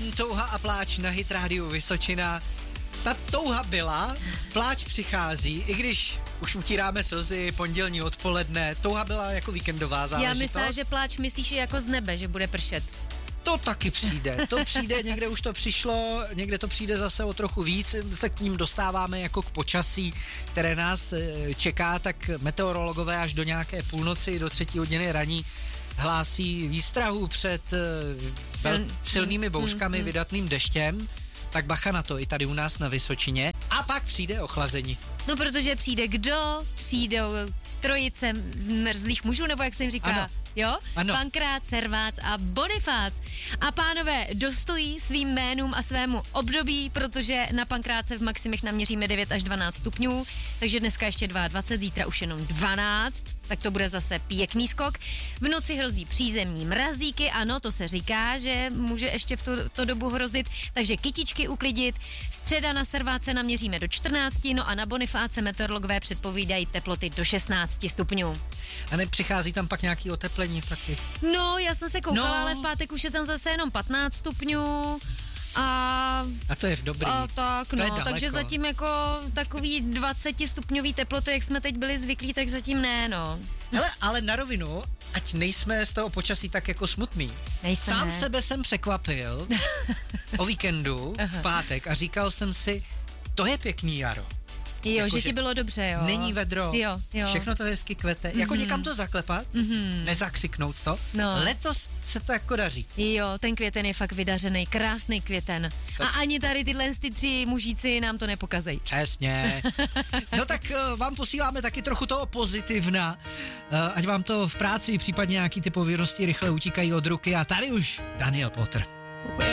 Ellen, Touha a pláč na Hit Radio Vysočina. Ta touha byla, pláč přichází, i když už utíráme slzy, pondělní odpoledne, touha byla jako víkendová záležitost. Já myslím, že pláč myslíš jako z nebe, že bude pršet. To taky přijde, někde už to přišlo, někde to přijde zase o trochu víc, se k ním dostáváme jako k počasí, které nás čeká, tak meteorologové až do nějaké půlnoci, do 3 hodiny raní hlásí výstrahu před silnými bouřkami, vydatným deštěm, tak bacha na to i tady u nás na Vysočině. A pak přijde ochlazení. No protože přijde kdo? Přijdou trojice zmrzlých mužů, nebo jak se jim říká? Ano. Jo? Ano. Pankrát, Servác a Bonifác. A pánové dostojí svým jménům a svému období, protože na Pankrátce v maximech naměříme 9 až 12 stupňů, takže dneska ještě 22, zítra už jenom 12, tak to bude zase pěkný skok. V noci hrozí přízemní mrazíky, ano, to se říká, že může ještě v tu dobu hrozit, takže kytičky uklidit. Středa na Serváce naměříme do 14, no a na Bonifáce meteorologové předpovídají teploty do 16 stupňů. A nepřichází tam pak nějaký oteplení taky? No, já jsem se koukala, ale v pátek už je tam zase jenom 15 stupňů a to je dobrý. A tak, to je no, takže zatím jako takový 20 stupňový teploty, jak jsme teď byli zvyklí, tak zatím ne, no. Hele, ale na rovinu, ať nejsme z toho počasí tak jako smutný. Sám sebe jsem překvapil o víkendu v pátek a říkal jsem si, to je pěkný jaro. Jo, jako, že ti bylo dobře, jo. Není vedro, jo. Všechno to hezky kvete. Jako někam to zaklepat, nezakřiknout to. No. Letos se to jako daří. Jo, ten květen je fakt vydařený, krásný květen. Tak. A ani tady tyhle 3 mužíci nám to nepokazej. Přesně. No tak vám posíláme taky trochu toho pozitivna, ať vám to v práci, případně nějaký ty povinnosti rychle utíkají od ruky. A tady už Daniel Potter.